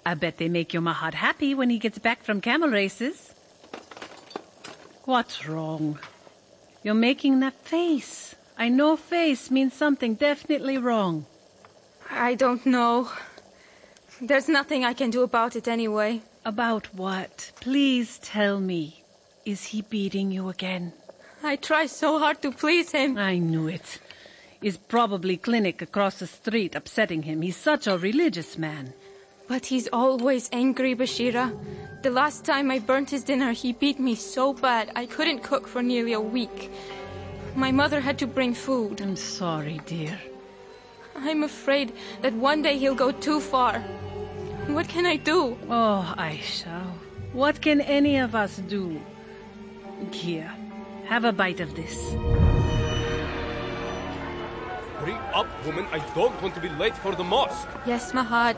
I bet they make your Mahad happy when he gets back from camel races. What's wrong? You're making that face. I know face means something definitely wrong. I don't know. There's nothing I can do about it anyway. About what? Please tell me. Is he beating you again? I try so hard to please him. I knew it. Is probably clinic across the street upsetting him. He's such a religious man. But he's always angry, Bashira. The last time I burnt his dinner, he beat me so bad I couldn't cook for nearly a week. My mother had to bring food. I'm sorry, dear. I'm afraid that one day he'll go too far. What can I do? Oh, Aisha, what can any of us do? Here, have a bite of this. Hurry up, woman. I don't want to be late for the mosque. Yes, Mahad.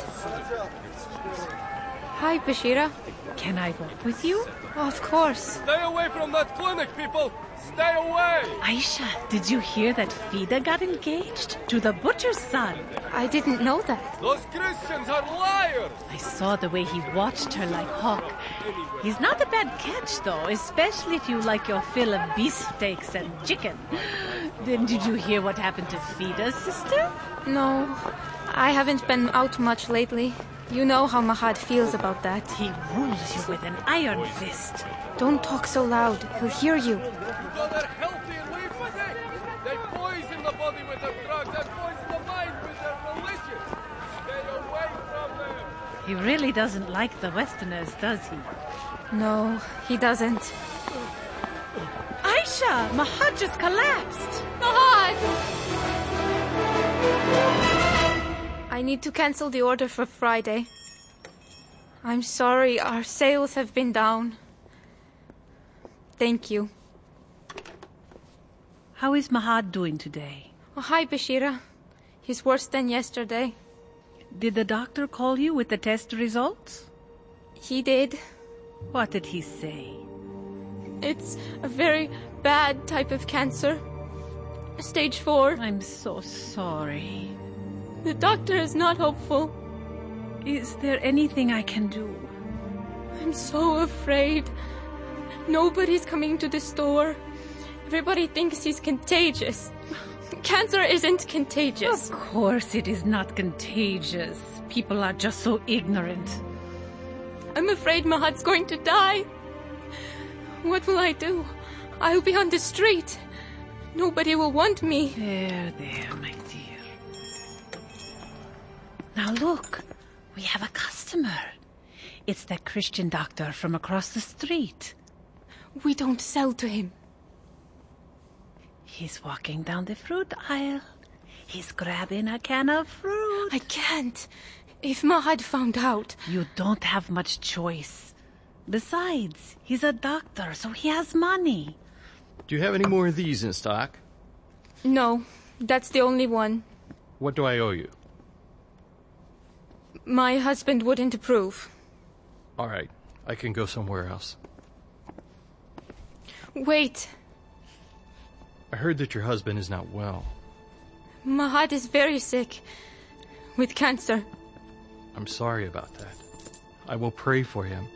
Hi, Bashira. Can I walk with you? Of course. Stay away from that clinic, people. Stay away. Aisha, did you hear that Fida got engaged to the butcher's son? I didn't know that. Those Christians are liars. I saw the way he watched her like hawk. He's not a bad catch, though, especially if you like your fill of beefsteaks and chicken. Then did you hear what happened to Fida's sister? No, I haven't been out much lately. You know how Mahad feels about that. He rules you with an iron fist. Don't talk so loud. He'll hear you. So they're healthy and we're sick. They poison the body with their drugs and poison the mind with their religion. Stay away from them. He really doesn't like the Westerners, does he? No, he doesn't. Aisha, Mahad just collapsed. Mahad! I need to cancel the order for Friday. I'm sorry, our sales have been down. Thank you. How is Mahad doing today? Oh, hi, Bashira. He's worse than yesterday. Did the doctor call you with the test results? He did. What did he say? It's a very bad type of cancer. Stage 4. I'm so sorry. The doctor is not hopeful. Is there anything I can do? I'm so afraid. Nobody's coming to the store. Everybody thinks he's contagious. Cancer isn't contagious. Of course it is not contagious. People are just so ignorant. I'm afraid Mahad's going to die. What will I do? I'll be on the street. Nobody will want me. There, my dear. Now look, we have a customer. It's that Christian doctor from across the street. We don't sell to him. He's walking down the fruit aisle. He's grabbing a can of fruit. I can't. If Mahad found out... You don't have much choice. Besides, he's a doctor, so he has money. Do you have any more of these in stock? No, that's the only one. What do I owe you? My husband wouldn't approve. All right, I can go somewhere else. Wait. I heard that your husband is not well. Mahad is very sick. With cancer. I'm sorry about that. I will pray for him.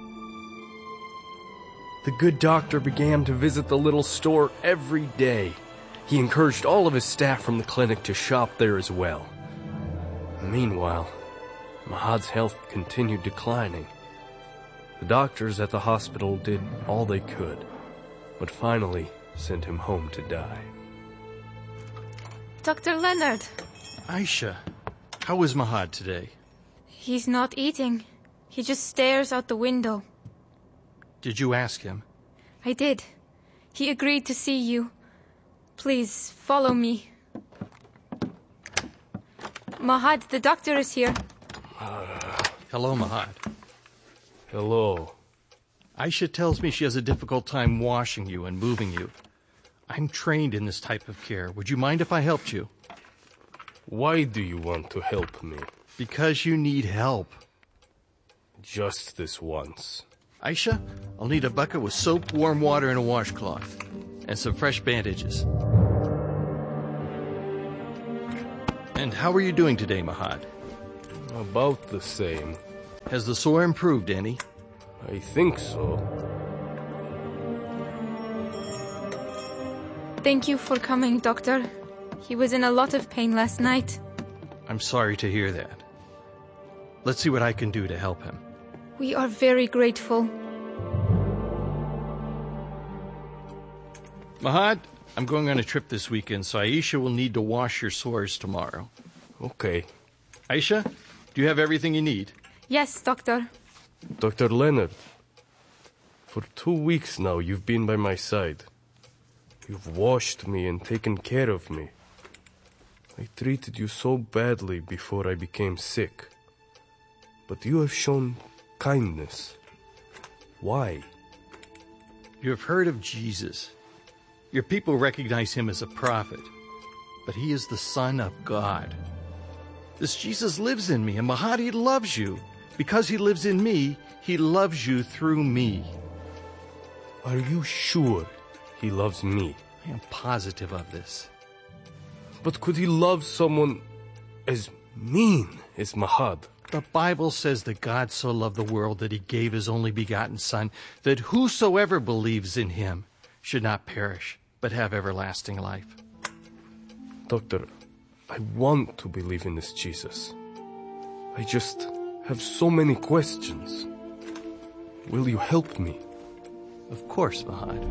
The good doctor began to visit the little store every day. He encouraged all of his staff from the clinic to shop there as well. Meanwhile, Mahad's health continued declining. The doctors at the hospital did all they could, but finally sent him home to die. Dr. Leonard. Aisha, how is Mahad today? He's not eating. He just stares out the window. Did you ask him? I did. He agreed to see you. Please, follow me. Mahad, the doctor is here. Hello, Mahad. Hello. Aisha tells me she has a difficult time washing you and moving you. I'm trained in this type of care. Would you mind if I helped you? Why do you want to help me? Because you need help. Just this once. Aisha, I'll need a bucket with soap, warm water, and a washcloth. And some fresh bandages. And how are you doing today, Mahad? About the same. Has the sore improved any? I think so. Thank you for coming, Doctor. He was in a lot of pain last night. I'm sorry to hear that. Let's see what I can do to help him. We are very grateful. Mahad, I'm going on a trip this weekend, so Aisha will need to wash your sores tomorrow. Okay. Aisha, do you have everything you need? Yes, Doctor. Dr. Leonard, for 2 weeks now you've been by my side. You've washed me and taken care of me. I treated you so badly before I became sick. But you have shown kindness. Why? You have heard of Jesus. Your people recognize him as a prophet, but he is the Son of God. This Jesus lives in me, and Mahadi loves you. Because he lives in me, he loves you through me. Are you sure he loves me? I am positive of this. But could he love someone as mean as Mahad? The Bible says that God so loved the world that he gave his only begotten Son, that whosoever believes in him should not perish, but have everlasting life. Doctor, I want to believe in this Jesus. I just have so many questions. Will you help me? Of course, Mahad.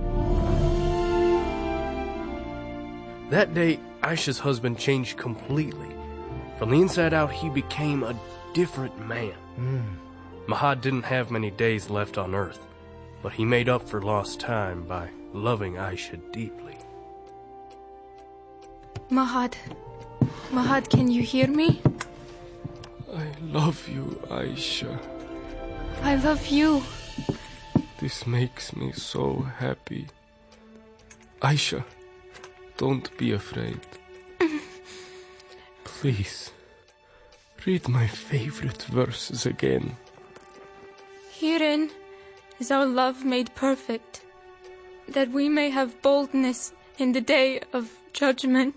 That day, Aisha's husband changed completely. From the inside out, he became a different man. Mahad didn't have many days left on earth, but he made up for lost time by loving Aisha deeply. Mahad. Mahad, can you hear me? I love you, Aisha. I love you. This makes me so happy. Aisha, don't be afraid. Please, read my favorite verses again. Herein is our love made perfect, that we may have boldness in the day of judgment.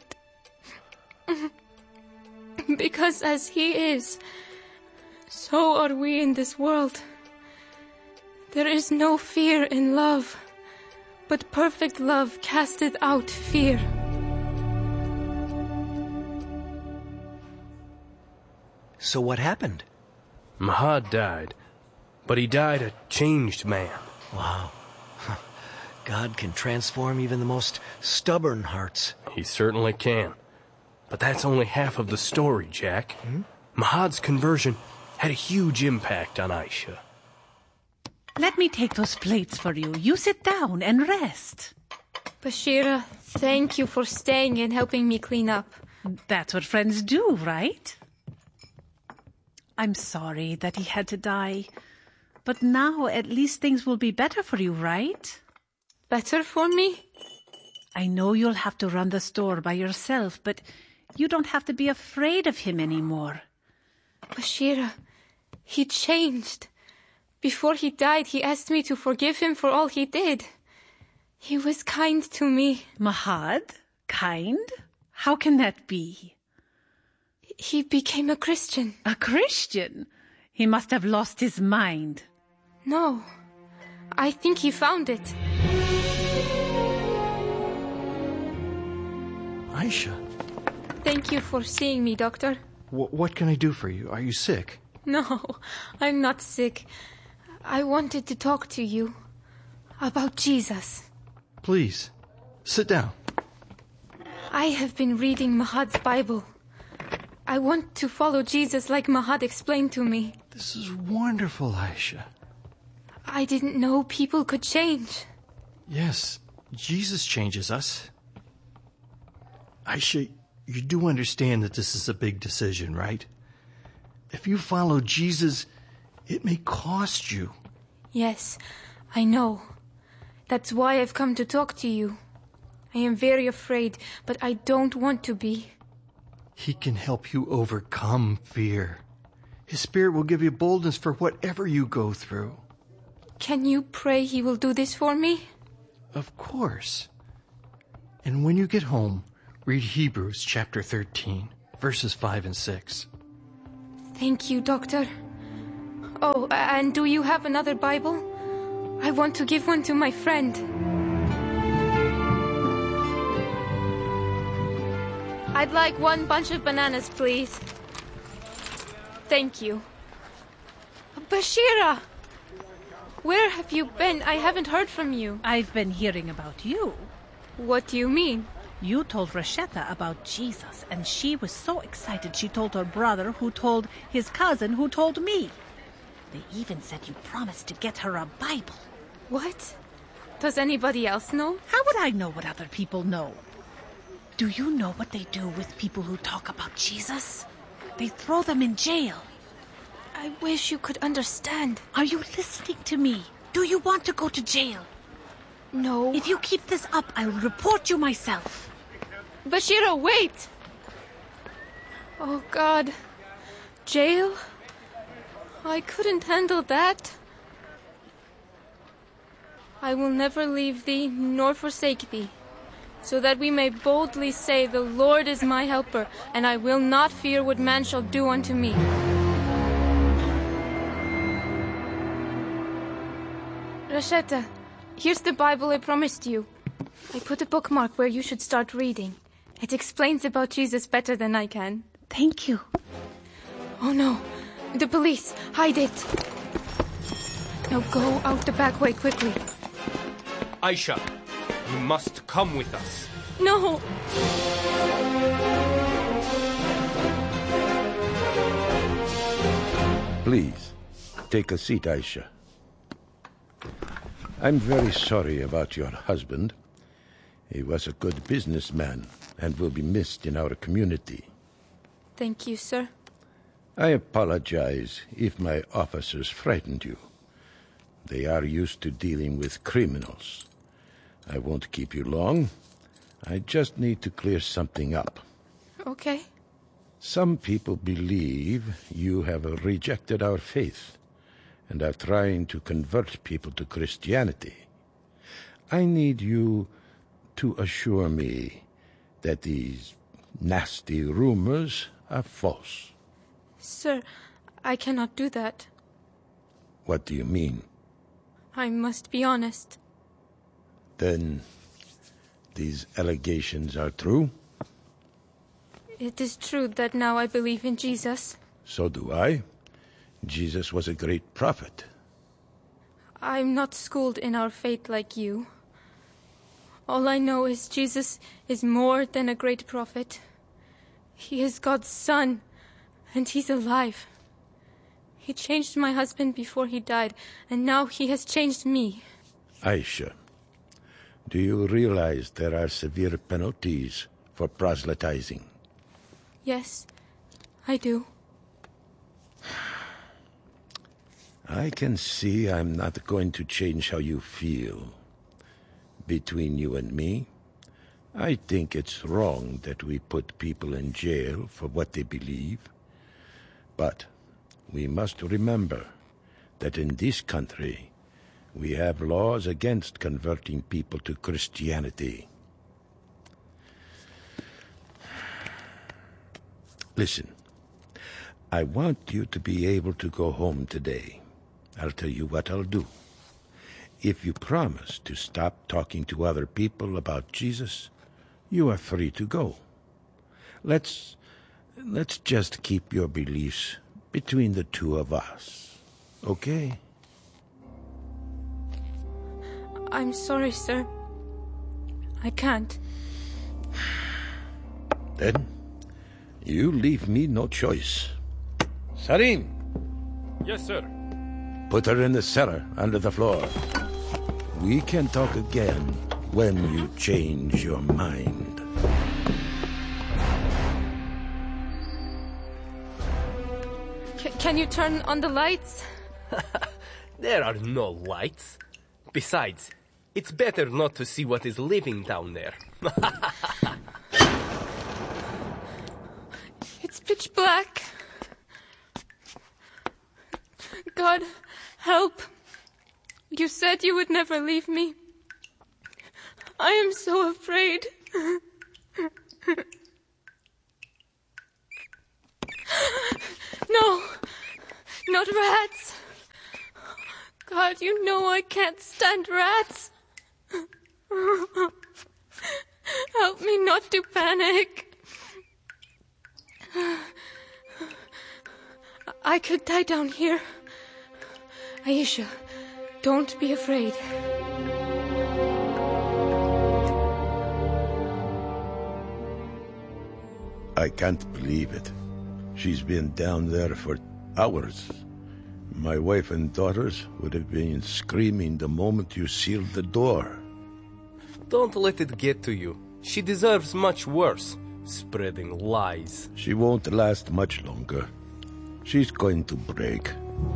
Because as he is, so are we in this world. There is no fear in love, but perfect love casteth out fear. So what happened? Mahad died, but he died a changed man. Wow. God can transform even the most stubborn hearts. He certainly can. But that's only half of the story, Jack. Mahad's conversion had a huge impact on Aisha. Let me take those plates for you. You sit down and rest. Bashira, thank you for staying and helping me clean up. That's what friends do, right? I'm sorry that he had to die. But now at least things will be better for you, right? Better for me? I know you'll have to run the store by yourself, but you don't have to be afraid of him anymore. Bashira, he changed. Before he died, he asked me to forgive him for all he did. He was kind to me. Mahad? Kind? How can that be? He became a Christian. A Christian? He must have lost his mind. No, I think he found it. Aisha, Thank you for seeing me, Doctor. what can I do for you? Are you sick? No, I'm not sick. I wanted to talk to you about Jesus. Please, sit down. I have been reading Mahad's Bible. I want to follow Jesus like Mahad explained to me. This is wonderful, Aisha. I didn't know people could change. Yes, Jesus changes us. Aisha, you do understand that this is a big decision, right? If you follow Jesus, it may cost you. Yes, I know. That's why I've come to talk to you. I am very afraid, but I don't want to be. He can help you overcome fear. His Spirit will give you boldness for whatever you go through. Can you pray he will do this for me? Of course. And when you get home, read Hebrews chapter 13, verses 5 and 6. Thank you, Doctor. Oh, and do you have another Bible? I want to give one to my friend. I'd like one bunch of bananas, please. Thank you. Bashira! Where have you been? I haven't heard from you. I've been hearing about you. What do you mean? You told Rasheta about Jesus, and she was so excited she told her brother, who told his cousin, who told me. They even said you promised to get her a Bible. What? Does anybody else know? How would I know what other people know? Do you know what they do with people who talk about Jesus? They throw them in jail. I wish you could understand. Are you listening to me? Do you want to go to jail? No. If you keep this up, I'll report you myself. Bashira, wait! Oh, God. Jail? I couldn't handle that. I will never leave thee nor forsake thee, so that we may boldly say, the Lord is my helper, and I will not fear what man shall do unto me. Rasheta, here's the Bible I promised you. I put a bookmark where you should start reading. It explains about Jesus better than I can. Thank you. Oh no, the police, hide it. Now go out the back way quickly. Aisha, you must come with us. No! Please, take a seat, Aisha. I'm very sorry about your husband. He was a good businessman and will be missed in our community. Thank you, sir. I apologize if my officers frightened you. They are used to dealing with criminals. I won't keep you long. I just need to clear something up. Okay. Some people believe you have rejected our faith and are trying to convert people to Christianity. I need you to assure me that these nasty rumors are false. Sir, I cannot do that. What do you mean? I must be honest. Then these allegations are true? It is true that now I believe in Jesus. So do I. Jesus was a great prophet. I'm not schooled in our faith like you. All I know is Jesus is more than a great prophet. He is God's son, and he's alive. He changed my husband before he died, and now he has changed me. Aisha, do you realize there are severe penalties for proselytizing? Yes, I do. I can see I'm not going to change how you feel. Between you and me, I think it's wrong that we put people in jail for what they believe. But we must remember that in this country, we have laws against converting people to Christianity. Listen, I want you to be able to go home today. I'll tell you what I'll do. If you promise to stop talking to other people about Jesus, you are free to go. Let's just keep your beliefs between the two of us, okay? I'm sorry, sir. I can't. Then you leave me no choice. Sarim! Yes, sir. Put her in the cellar under the floor. We can talk again when you change your mind. Can you turn on the lights? There are no lights. Besides, it's better not to see what is living down there. It's pitch black. God, help. You said you would never leave me. I am so afraid. No, not rats. Mahad, you know I can't stand rats. Help me not to panic. I could die down here. Aisha, don't be afraid. I can't believe it. She's been down there for hours. My wife and daughters would have been screaming the moment you sealed the door. Don't let it get to you. She deserves much worse, spreading lies. She won't last much longer. She's going to break.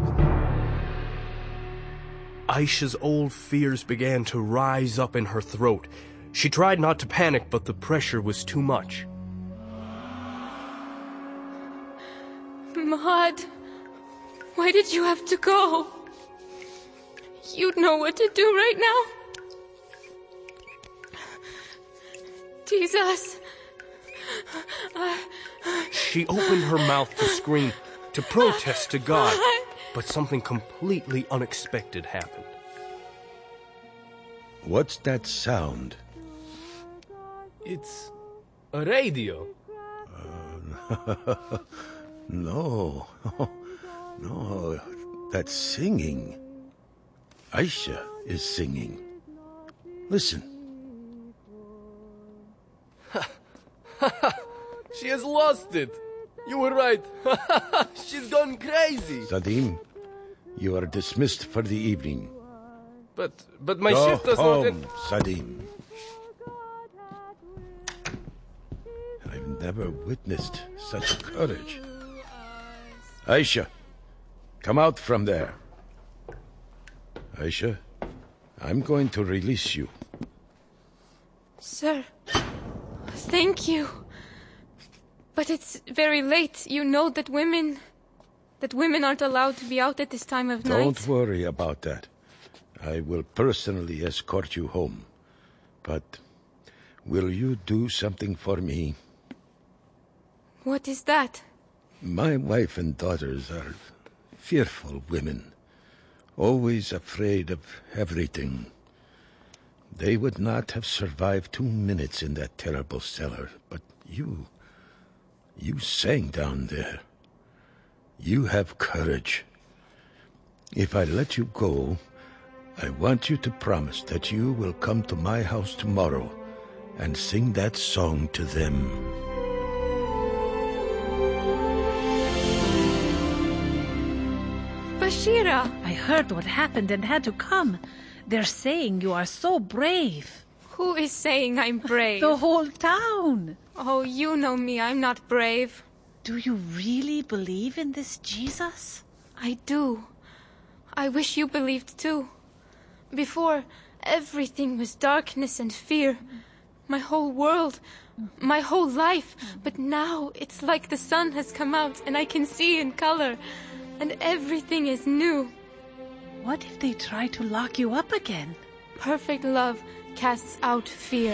Aisha's old fears began to rise up in her throat. She tried not to panic, but the pressure was too much. Mahad, why did you have to go? You know what to do right now. Jesus. She opened her mouth to scream, to protest to God, but something completely unexpected happened. What's that sound? It's a radio. No. No, that's singing. Aisha is singing. Listen. She has lost it. You were right. She's gone crazy. Sadim, you are dismissed for the evening. But my Go shift does home, not end. Sadim. I've never witnessed such courage. Aisha, come out from there. Aisha, I'm going to release you. Sir, thank you. But it's very late. You know that women aren't allowed to be out at this time of night. Don't worry about that. I will personally escort you home. But will you do something for me? What is that? My wife and daughters are fearful women, always afraid of everything. They would not have survived 2 minutes in that terrible cellar, but you sang down there. You have courage. If I let you go, I want you to promise that you will come to my house tomorrow and sing that song to them. Bashira! I heard what happened and had to come. They're saying you are so brave. Who is saying I'm brave? The whole town. Oh, you know me. I'm not brave. Do you really believe in this Jesus? I do. I wish you believed too. Before, everything was darkness and fear. My whole world, my whole life. But now it's like the sun has come out and I can see in color. And everything is new. What if they try to lock you up again? Perfect love casts out fear.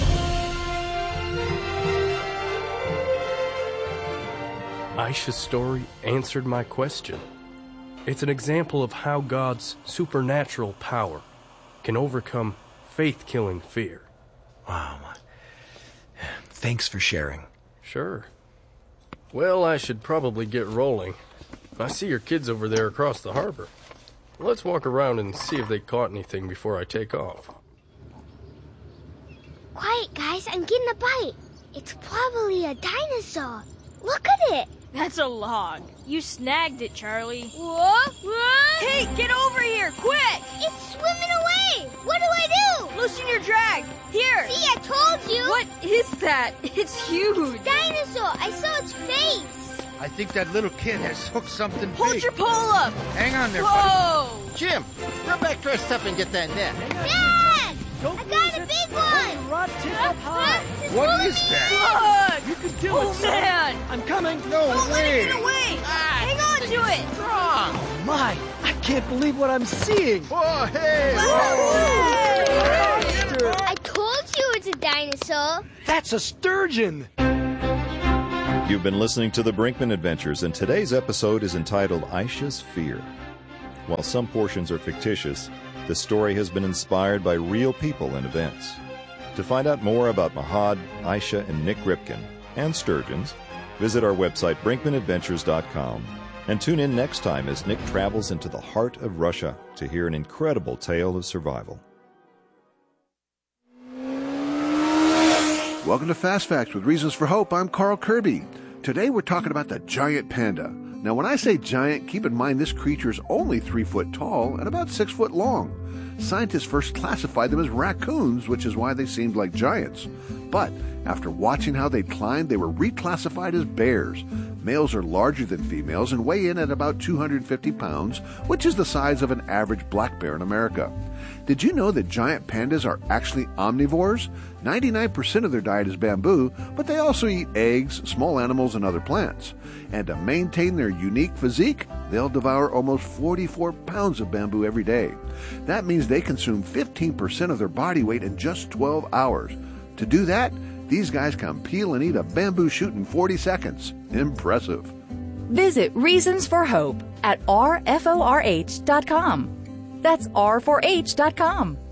Aisha's story answered my question. It's an example of how God's supernatural power can overcome faith-killing fear. Wow. Thanks for sharing. Sure. Well, I should probably get rolling. I see your kids over there across the harbor. Let's walk around and see if they caught anything before I take off. Quiet, guys. I'm getting a bite. It's probably a dinosaur. Look at it. That's a log. You snagged it, Charlie. What? Hey, get over here, quick! It's swimming away. What do I do? Loosen your drag. Here. See, I told you. What is that? It's huge. Dinosaur. I saw its face. I think that little kid has hooked something Hold big. your pole up. Hang on there, Whoa! buddy. Jim, run back dressed up and get that net. Dad! I got a big one. What is that? Look! You can do it, son. Man! I'm coming. No Don't let way. it get away! Hang on to it! Strong. Oh my, I can't believe what I'm seeing. Oh, hey. I told you it's a dinosaur. That's a sturgeon. You've been listening to The Brinkman Adventures, and today's episode is entitled Aisha's Fear. While some portions are fictitious, the story has been inspired by real people and events. To find out more about Mahad, Aisha, and Nick Ripken, and sturgeons, visit our website brinkmanadventures.com and tune in next time as Nick travels into the heart of Russia to hear an incredible tale of survival. Welcome to Fast Facts with Reasons for Hope. I'm Carl Kirby. Today we're talking about the giant panda. Now when I say giant, keep in mind this creature is only 3 foot tall and about 6 foot long. Scientists first classified them as raccoons, which is why they seemed like giants. But after watching how they climbed, they were reclassified as bears. Males are larger than females and weigh in at about 250 pounds, which is the size of an average black bear in America. Did you know that giant pandas are actually omnivores? 99% of their diet is bamboo, but they also eat eggs, small animals, and other plants. And to maintain their unique physique, they'll devour almost 44 pounds of bamboo every day. That means they consume 15% of their body weight in just 12 hours. To do that, these guys can peel and eat a bamboo shoot in 40 seconds. Impressive. Visit Reasons for Hope at rforh.com. That's r4h.com.